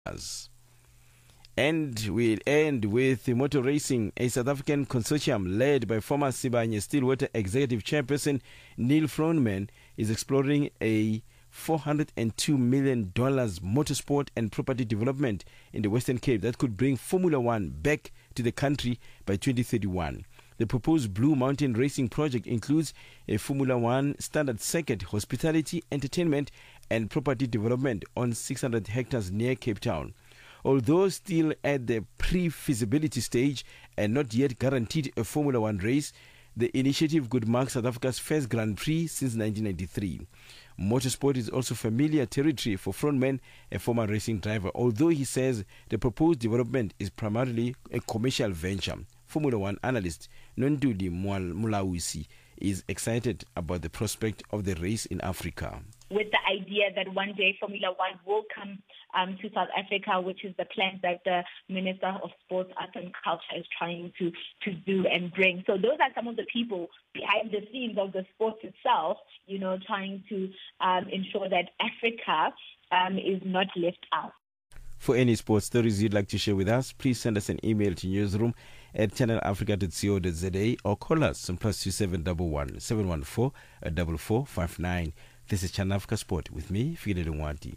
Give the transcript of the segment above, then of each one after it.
And we'll end with motor racing. A South African consortium led by former Sibanye Stillwater Executive Chairperson Neil Froneman is exploring a $402 million motorsport and property development in the Western Cape that could bring Formula One back to the country by 2031. The proposed Blue Mountain Racing project includes a Formula One standard circuit, hospitality, entertainment, and property development on 600 hectares near Cape Town. Although still at the pre-feasibility stage and not yet guaranteed a Formula One race, the initiative could mark South Africa's first Grand Prix since 1993. Motorsport is also familiar territory for Frontman, a former racing driver, although he says the proposed development is primarily a commercial venture. Formula One analyst Nondudi Mulawisi is excited about the prospect of the race in Africa. With the idea that one day Formula One will come to South Africa, which is the plan that the Minister of Sports, Arts and Culture is trying to do and bring. So those are some of the people behind the scenes of the sport itself, trying to ensure that Africa is not left out. For any sports stories you'd like to share with us, please send us an email to newsroom@channelafrica.co.za or call us on +2711 714 4459. This is Channel Africa Sport with me, Fide Lungwati.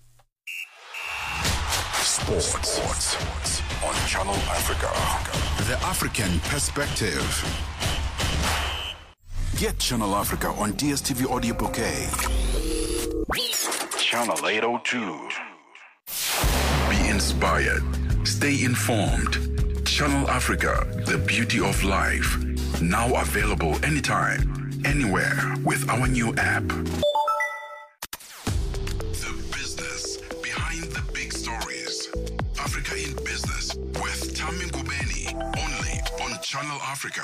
Sports on Channel Africa. The African perspective. Get Channel Africa on DSTV Audio Bouquet. Channel 802. Be inspired. Stay informed. Channel Africa, the beauty of life. Now available anytime, anywhere with our new app. The business behind the big stories. Africa in Business with Tami Ngubeni, only on Channel Africa.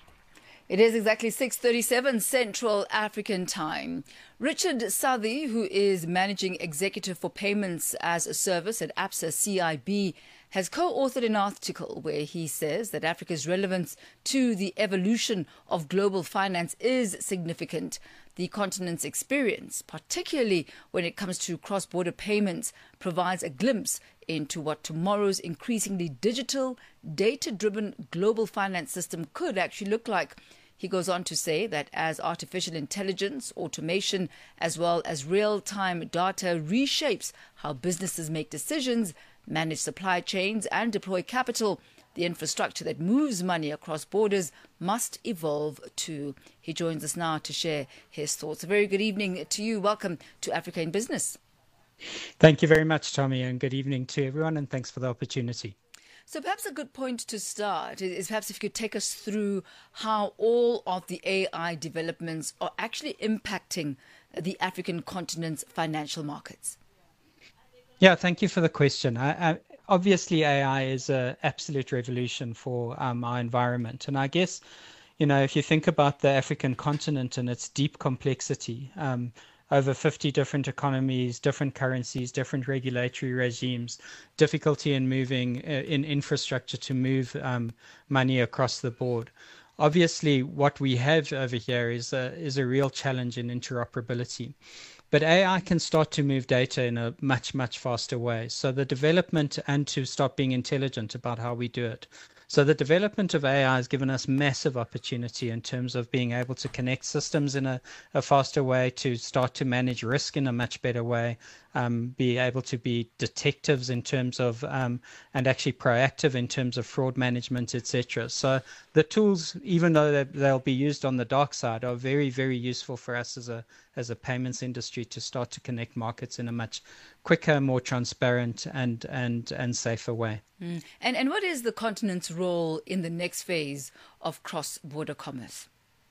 It is exactly 6:37 Central African Time. Richard Southey, who is Managing Executive for Payments as a Service at Absa CIB, has co-authored an article where he says that Africa's relevance to the evolution of global finance is significant. The continent's experience, particularly when it comes to cross-border payments, provides a glimpse into what tomorrow's increasingly digital, data-driven global finance system could actually look like. He goes on to say that as artificial intelligence, automation, as well as real-time data reshapes how businesses make decisions, manage supply chains and deploy capital, the infrastructure that moves money across borders must evolve too. He joins us now to share his thoughts. A very good evening to you. Welcome to Africa in Business. Thank you very much, Tommy, and good evening to everyone, and thanks for the opportunity. So perhaps a good point to start is perhaps if you could take us through how all of the AI developments are actually impacting the African continent's financial markets. Yeah, thank you for the question. Obviously, AI is an absolute revolution for our environment. And I guess, if you think about the African continent and its deep complexity, over 50 different economies, different currencies, different regulatory regimes, difficulty in moving in infrastructure to move money across the board. Obviously, what we have over here is a real challenge in interoperability. But AI can start to move data in a much, much faster way. So the development and to start being intelligent about how we do it. So the development of AI has given us massive opportunity in terms of being able to connect systems in a faster way, to start to manage risk in a much better way, be able to be detectives in terms of and actually proactive in terms of fraud management, etc. So the tools, even though they'll be used on the dark side, are very, very useful for us as a payments industry to start to connect markets in a much quicker, more transparent and safer way. And what is the continent's role in the next phase of cross-border commerce?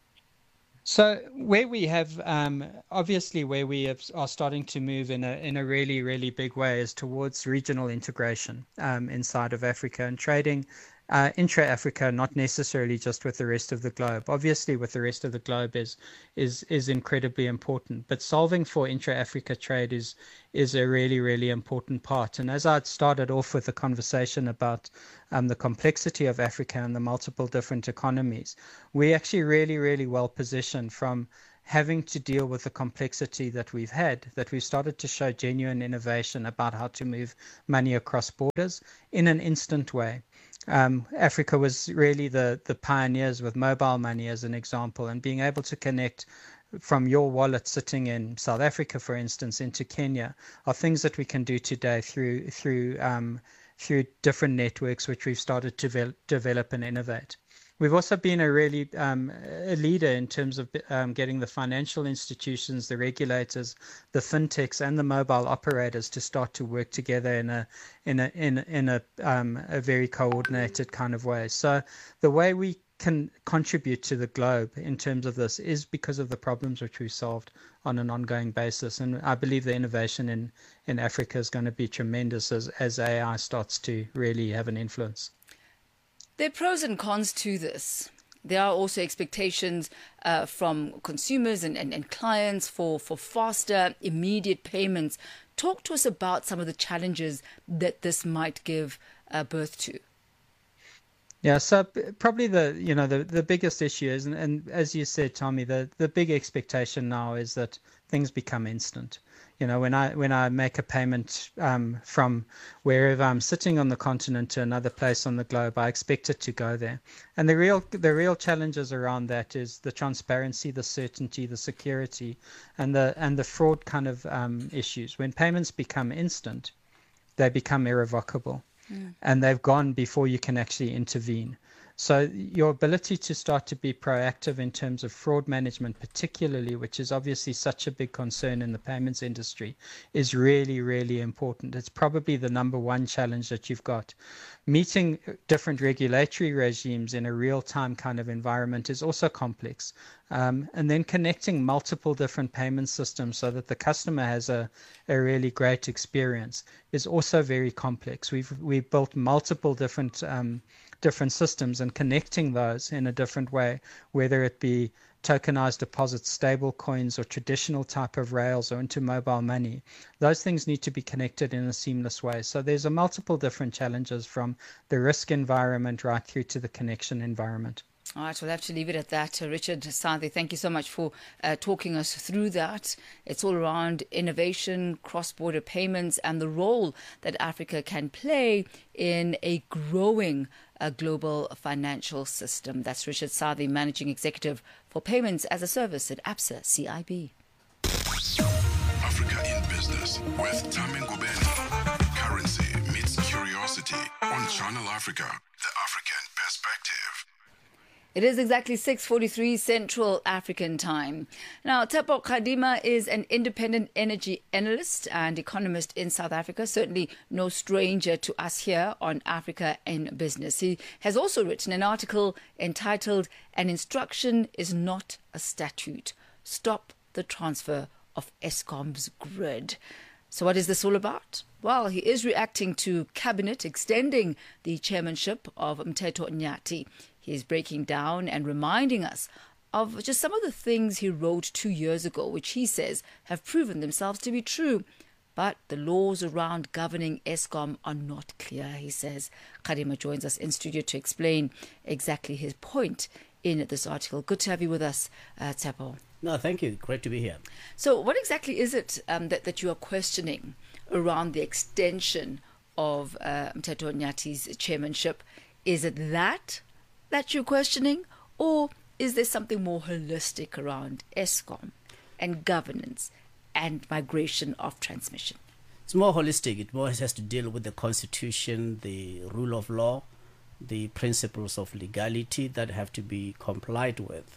So where we have, obviously where we are starting to move in a really, really big way is towards regional integration inside of Africa and trading intra-Africa, not necessarily just with the rest of the globe. Obviously, with the rest of the globe is incredibly important, but solving for intra-Africa trade is a really, really important part. And as I started off with the conversation about the complexity of Africa and the multiple different economies, we're actually really, really well positioned from having to deal with the complexity that we've had, that we've started to show genuine innovation about how to move money across borders in an instant way. Africa was really the pioneers with mobile money as an example, and being able to connect from your wallet sitting in South Africa, for instance, into Kenya are things that we can do today through different networks which we've started to develop and innovate. We've also been a really a leader in terms of getting the financial institutions, the regulators, the fintechs, and the mobile operators to start to work together in a very coordinated kind of way. So the way we can contribute to the globe in terms of this is because of the problems which we've solved on an ongoing basis. And I believe the innovation in Africa is going to be tremendous as AI starts to really have an influence. There are pros and cons to this. There are also expectations from consumers and clients for faster, immediate payments. Talk to us about some of the challenges that this might give birth to. Yeah, so probably the biggest issue is, and as you said, Tommy, the big expectation now is that things become instant. When I make a payment from wherever I'm sitting on the continent to another place on the globe, I expect it to go there. And the real challenges around that is the transparency, the certainty, the security, and the fraud kind of issues. When payments become instant, they become irrevocable. And they've gone before you can actually intervene. So your ability to start to be proactive in terms of fraud management, particularly, which is obviously such a big concern in the payments industry, is really, really important. It's probably the number one challenge that you've got. Meeting different regulatory regimes in a real-time kind of environment is also complex. And then connecting multiple different payment systems so that the customer has a really great experience is also very complex. We've built multiple different systems, and connecting those in a different way, whether it be tokenized deposits, stable coins, or traditional type of rails, or into mobile money, those things need to be connected in a seamless way. So there's a multiple different challenges from the risk environment right through to the connection environment. All right, we'll have to leave it at that. Richard Sathi, thank you so much for talking us through that. It's all around innovation, cross-border payments, and the role that Africa can play in a growing global financial system. That's Richard Sathi, Managing Executive for Payments as a Service at Absa CIB. Africa in Business with Tami Ngubeni. Currency meets curiosity on Channel Africa, the African perspective. It is exactly 6:43 Central African Time. Now, Tshepo Kgadima is an independent energy analyst and economist in South Africa, certainly no stranger to us here on Africa in Business. He has also written an article entitled, "An Instruction is Not a Statute. Stop the Transfer of Eskom's Grid." So what is this all about? Well, he is reacting to Cabinet extending the chairmanship of Mteto Nyati. He is breaking down and reminding us of just some of the things he wrote 2 years ago, which he says have proven themselves to be true. But the laws around governing Eskom are not clear, he says. Kgadima joins us in studio to explain exactly his point in this article. Good to have you with us, Tshepo. No, thank you. Great to be here. So what exactly is it that you are questioning around the extension of Mteto Nyati's chairmanship? Is it that you're questioning, or is there something more holistic around Eskom and governance and migration of transmission? It's more holistic. It more has to deal with the constitution, the rule of law, the principles of legality that have to be complied with.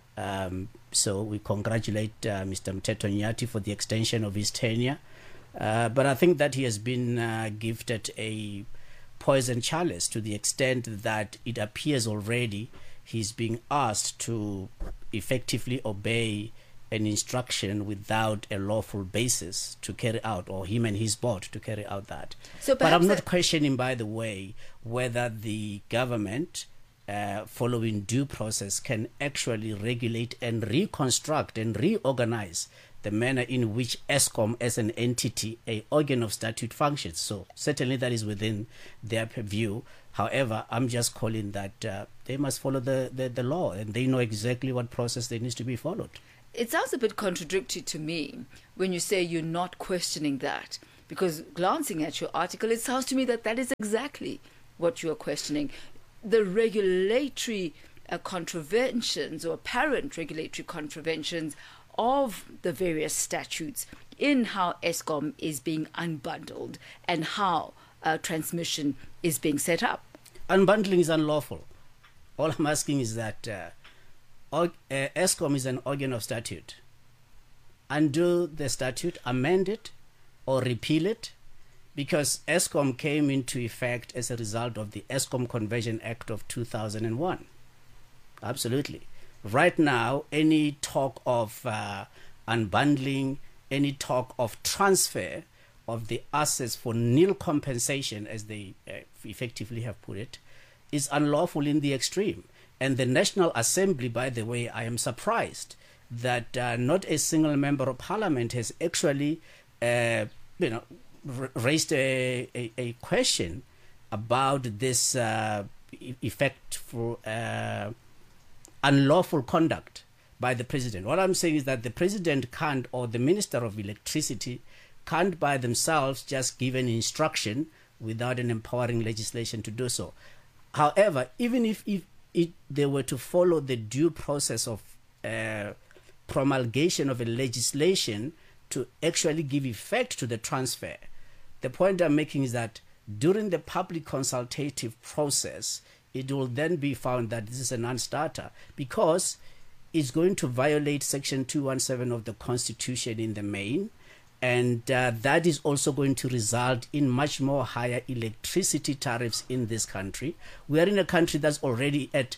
So we congratulate Mr. Mteto Nyati for the extension of his tenure. But I think that he has been gifted a poison chalice to the extent that it appears already he's being asked to effectively obey an instruction without a lawful basis to carry out, or him and his board to carry out that. So but I'm not questioning, by the way, whether the government, following due process, can actually regulate and reconstruct and reorganize the manner in which Eskom as an entity, a organ of statute, functions. So certainly that is within their view. However, I'm just calling that they must follow the law, and they know exactly what process there needs to be followed. it sounds a bit contradictory to me when you say you're not questioning that, because glancing at your article, it sounds to me that that is exactly what you are questioning. The regulatory contraventions or apparent regulatory contraventions of the various statutes in how Eskom is being unbundled and how transmission is being set up. Unbundling is unlawful. All I'm asking is that Eskom is an organ of statute. Undo the statute, amend it, or repeal it, because Eskom came into effect as a result of the Eskom Conversion Act of 2001. Absolutely. Right now, any talk of unbundling, any talk of transfer of the assets for nil compensation, as they effectively have put it, is unlawful in the extreme. And the National Assembly, by the way, I am surprised that not a single member of parliament has actually raised a question about this effect for unlawful conduct by the president. What I'm saying is that the president can't, or the Minister of Electricity can't by themselves just give an instruction without an empowering legislation to do so. However, even if they were to follow the due process of promulgation of a legislation to actually give effect to the transfer, the point I'm making is that during the public consultative process, it will then be found that this is a non-starter, because it's going to violate Section 217 of the Constitution in the main, and that is also going to result in much more higher electricity tariffs in this country. We are in a country that's already at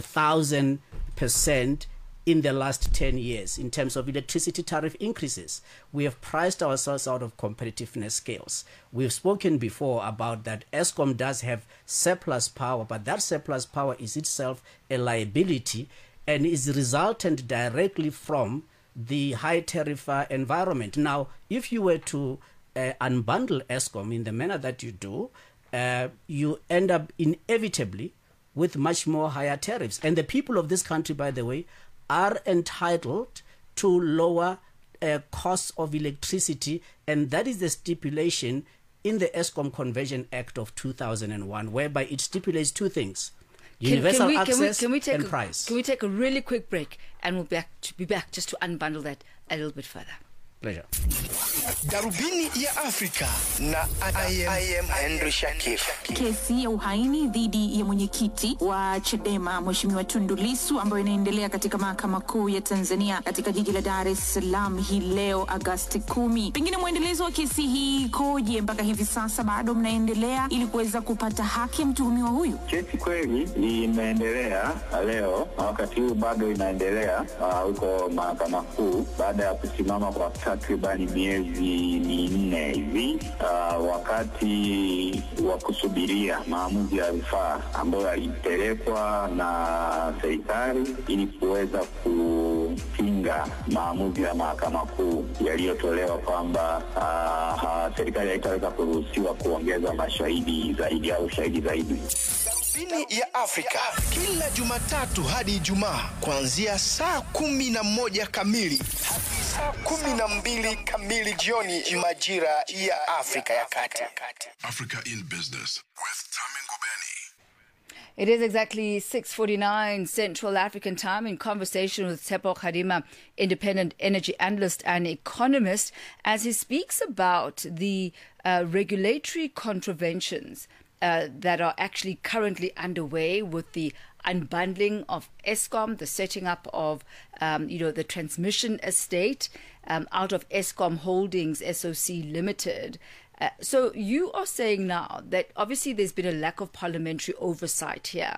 1,000% in the last 10 years in terms of electricity tariff increases. We have priced ourselves out of competitiveness scales. We've spoken before about that Eskom does have surplus power, but that surplus power is itself a liability and is resultant directly from the high tariff environment. Now, if you were to unbundle Eskom in the manner that you do, you end up inevitably with much more higher tariffs. And the people of this country, by the way, are entitled to lower costs of electricity, and that is the stipulation in the Eskom Conversion Act of 2001, whereby it stipulates two things: universal access and price. Can we take a really quick break, and we'll be back just to unbundle that a little bit further. Pleasure. Darubini ya Afrika na I am Henry Shakif. Kesi ya uhaini dhidi ya mwenyekiti wa Chadema Mheshimiwa Tundu Lissu ambayo inaendelea katika Mahakama Kuu ya Tanzania katika jiji la Dar es Salaam hii leo Agosti 10. Pengine mwendelezo wa kesi hii koje mpaka hivi sasa, bado mnaendelea ili kuweza kupata haki ya mtuhumiwa huyu? Kesi kweli imeendelea leo na wakati huu bado inaendelea huko Mahakama Kuu baada ya kusimama kwa takribani miezi 4 hivi, wakati wa kusubiria maamuzi ya rufaa ambayo yalipelekwa na serikali ili kuweza kupinga maamuzi ya Mahakama Kuu yaliyotolewa kwamba serikali haitaweza kuruhusiwa kuongeza mashahidi zaidi au shahidi zaidi. Darubini ya Afrika kila Jumatatu hadi Ijumaa kuanzia saa 11 kamili hadi saa 12 kamili jioni majira ya Afrika ya Kati. Africa in Business with Tami Ngubeni. It is exactly 6:49 Central African Time, in conversation with Tshepo Kgadima, independent energy analyst and economist, as he speaks about the regulatory contraventions that are actually currently underway with the unbundling of Eskom, the setting up of, the transmission estate out of Eskom Holdings SOC Limited. So you are saying now that obviously there's been a lack of parliamentary oversight here.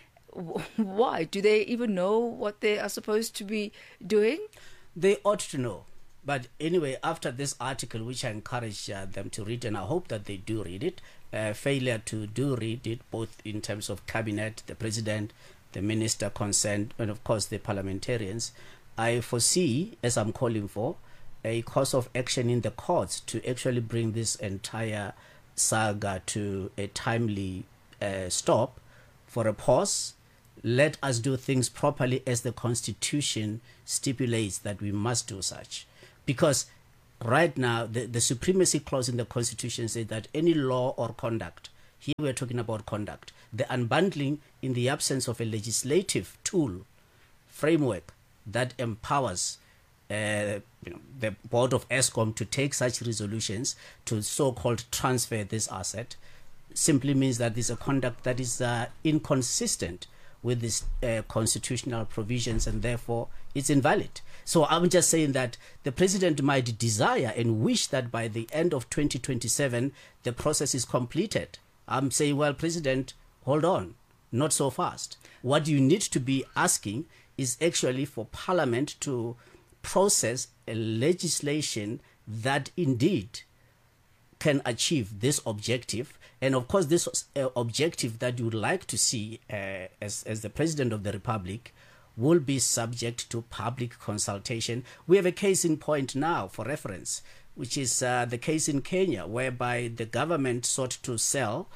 Why? Do they even know what they are supposed to be doing? They ought to know. But anyway, after this article, which I encourage them to read, and I hope that they do read it, failure to do read it, both in terms of cabinet, the president, the minister concerned, and of course the parliamentarians, I foresee, as I'm calling for, a course of action in the courts to actually bring this entire saga to a timely stop, for a pause, let us do things properly as the Constitution stipulates that we must do such. Because right now, the supremacy clause in the Constitution says that any law or conduct, here we're talking about conduct, the unbundling in the absence of a legislative tool, framework that empowers the board of Eskom to take such resolutions to so-called transfer this asset, simply means that there's a conduct that is inconsistent with these constitutional provisions, and therefore it's invalid. So I'm just saying that the president might desire and wish that by the end of 2027 the process is completed. I'm saying, well, President, hold on, not so fast. What you need to be asking is actually for Parliament to process a legislation that indeed can achieve this objective. And of course, this objective that you would like to see as the President of the Republic will be subject to public consultation. We have a case in point now for reference, which is the case in Kenya, whereby the government sought to sell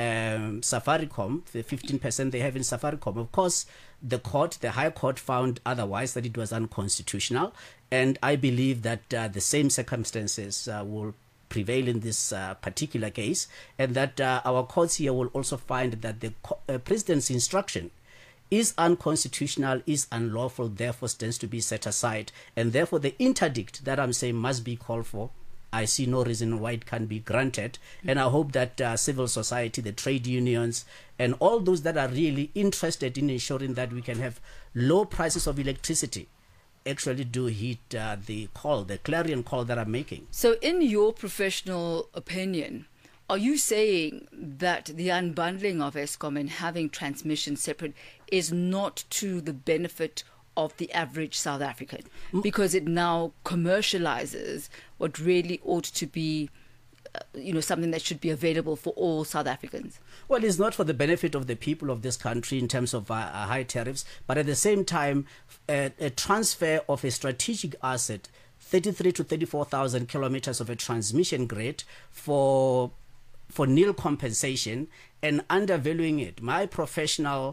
Safaricom, the 15% they have in Safaricom. Of course, the High Court found otherwise, that it was unconstitutional. And I believe that the same circumstances will prevail in this particular case, and that our courts here will also find that the president's instruction is unconstitutional, is unlawful, therefore stands to be set aside. And therefore the interdict that I'm saying must be called for. I see no reason why it can be granted. And I hope that civil society, the trade unions, and all those that are really interested in ensuring that we can have low prices of electricity actually do heed the call, the clarion call that I'm making. So in your professional opinion, are you saying that the unbundling of Eskom and having transmission separate is not to the benefit of the average South African, because it now commercializes what really ought to be something that should be available for all South Africans? Well, it's not for the benefit of the people of this country in terms of high tariffs, but at the same time, a transfer of a strategic asset, 33 to 34,000 kilometers of a transmission grid for nil compensation and undervaluing it. My professional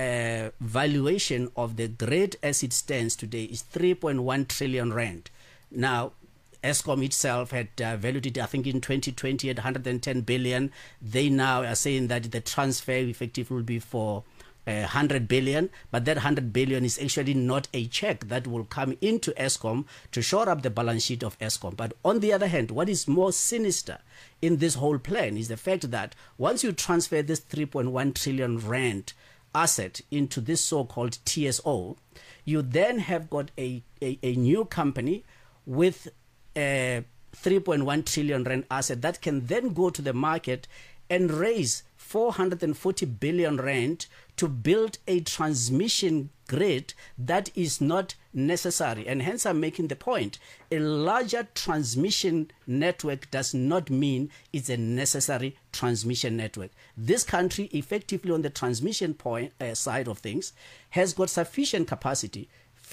valuation of the grid as it stands today is 3.1 trillion rand. Now, Eskom itself had valued it, I think, in 2020 at 110 billion. They now are saying that the transfer effective will be for 100 billion, but that 100 billion is actually not a check that will come into Eskom to shore up the balance sheet of Eskom. But on the other hand, what is more sinister in this whole plan is the fact that once you transfer this 3.1 trillion rand asset into this so-called TSO, you then have got a new company with a 3.1 trillion rand asset that can then go to the market and raise 440 billion rand to build a transmission grid that is not necessary. And hence I'm making the point, a larger transmission network does not mean it's a necessary transmission network. This country, effectively on the transmission side of things, has got sufficient capacity,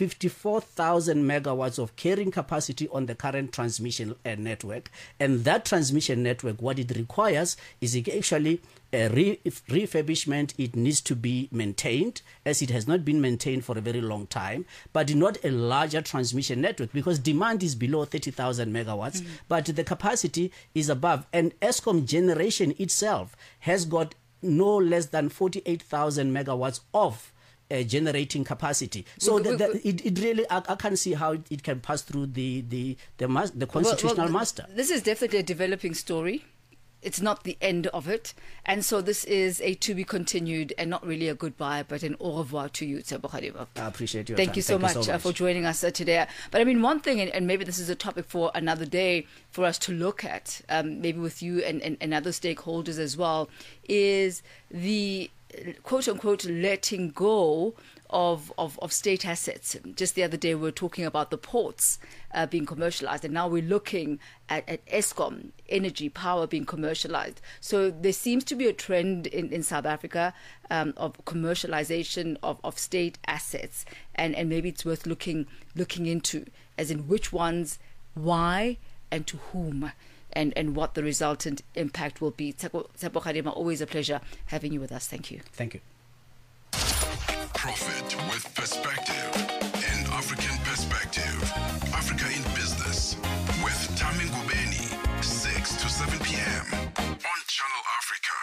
54,000 megawatts of carrying capacity on the current transmission network. And that transmission network, what it requires is actually a refurbishment. It needs to be maintained, as it has not been maintained for a very long time, but not a larger transmission network, because demand is below 30,000 megawatts, but the capacity is above. And Eskom generation itself has got no less than 48,000 megawatts of generating capacity. So it really, I can't see how it can pass through the constitutional master. This is definitely a developing story. It's not the end of it. And so this is a to be continued and not really a goodbye, but an au revoir to you, Tshepho Kgalema. I appreciate your Thank time. you so much for joining us today. But I mean, one thing, and maybe this is a topic for another day for us to look at, maybe with you and other stakeholders as well, is the quote-unquote letting go of state assets. Just the other day we were talking about the ports being commercialized, and now we're looking at Eskom, energy, power being commercialized. So there seems to be a trend in South Africa of commercialization of state assets, and maybe it's worth looking into, as in which ones, why, and to whom, and what the resultant impact will be. Tshepho Kgalema, always a pleasure having you with us. Thank you. Thank you. profit with perspective. An African perspective. Africa in Business with Tami Ngubeni, 6 to 7 p.m. on Channel Africa.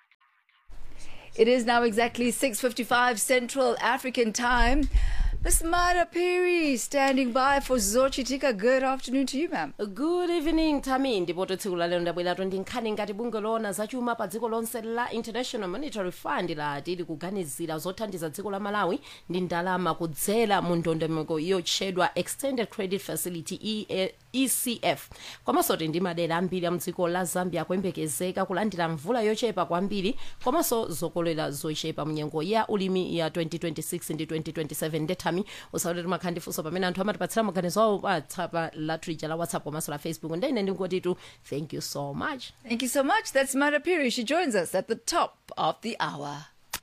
It is now exactly 6:55 Central African Time. Miss Mara Perry standing by for Zochitika. Good afternoon to you, ma'am. Good evening, Tami. Ndipo tsiku la lero ndabwera ndi nkhani ngati bungwe lona zachuma pa dziko lonse la International Monetary Fund lati likuganizira zothandiza dziko la Malawi ndi ndalama kudzera mu ndondomeko yotchedwa Extended Credit Facility ECF. Komanso ndi madera ambiri a mdziko la Zambia kuyembekezeka kulandira mvula yochepa kwambiri komanso zokolera zochepa munyengo ya ulimi ya 2026 ndi 2027 ndethami usaulere makhandi funso pamene anthu amatipatsira maganizo awo pa tsapa la Twitter la WhatsApp komanso la Facebook ndine ndingoti tu thank you so much. Thank you so much. That's Mara Perry. She joins us at the top of the hour.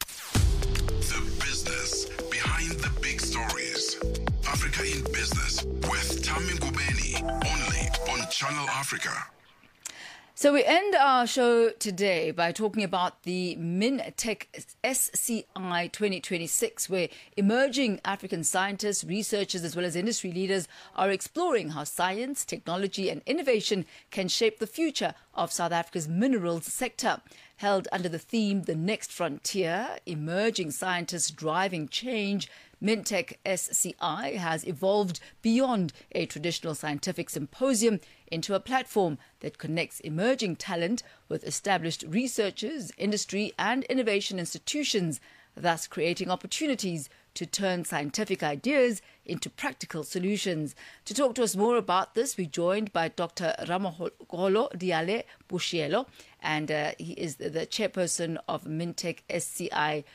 The business behind the big stories. Africa in Business with Tami Ngubeni, only on Channel Africa. So we end our show today by talking about the MinTech SCI 2026, where emerging African scientists, researchers, as well as industry leaders are exploring how science, technology and innovation can shape the future of South Africa's minerals sector. Held under the theme The Next Frontier, Emerging Scientists Driving Change, MinTech SCI has evolved beyond a traditional scientific symposium into a platform that connects emerging talent with established researchers, industry and innovation institutions, thus creating opportunities to turn scientific ideas into practical solutions. To talk to us more about this, we're joined by Dr. Ramogolo Diale Bushielo, and he is the chairperson of MinTech SCI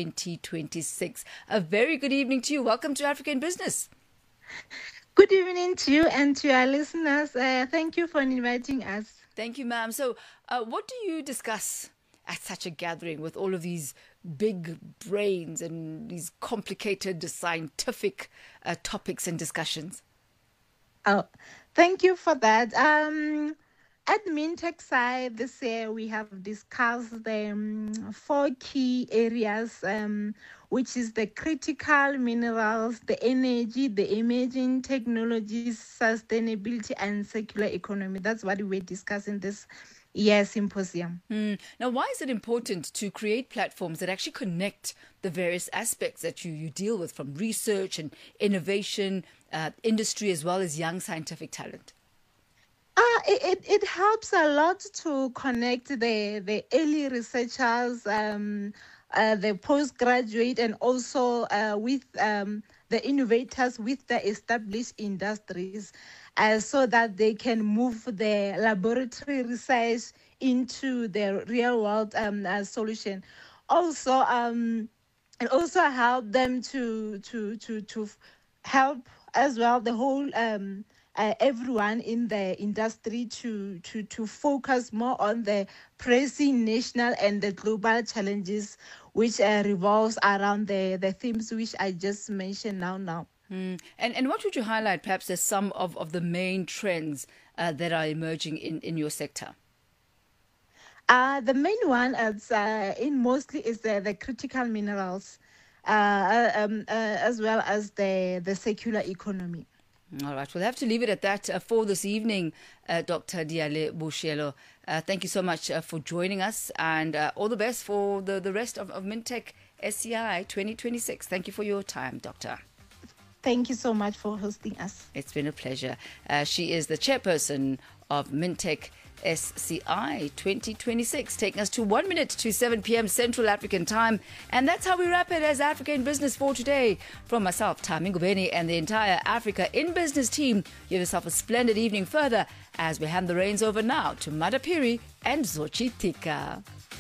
2026. A very good evening to you. Welcome to African Business. Good evening to you and to our listeners. Thank you for inviting us. Thank you, ma'am. So what do you discuss at such a gathering with all of these big brains and these complicated scientific topics and discussions? Oh, thank you for that. At MinTech side this year, we have discussed the 4 key areas, which is the critical minerals, the energy, the emerging technologies, sustainability, and circular economy. That's what we're discussing this year's symposium. Now, why is it important to create platforms that actually connect the various aspects that you deal with, from research and innovation, industry, as well as young scientific talent? It helps a lot to connect the early researchers, the postgraduate, and also with the innovators with the established industries, so that they can move the laboratory research into the real world solution. Also, and also help them to help as well the whole everyone in the industry to focus more on the pressing national and the global challenges, which revolves around the themes which I just mentioned now. And what would you highlight perhaps as some of the main trends that are emerging in your sector? The main one mostly is the critical minerals, as well as the circular economy. All right, we'll have to leave it at that for this evening, Dr. Diale Bushielo. Thank you so much for joining us, and all the best for the rest of MinTech SCI 2026. Thank you for your time, Doctor. Thank you so much for hosting us. It's been a pleasure. She is the chairperson of MinTech SCI 2026, taking us to 1 minute to 7 p.m. Central African Time. And that's how we wrap it as Africa in Business for today. From myself, Tami Ngubeni, and the entire Africa in Business team, you have yourself a splendid evening further as we hand the reins over now to Mada Piri and Zochitika.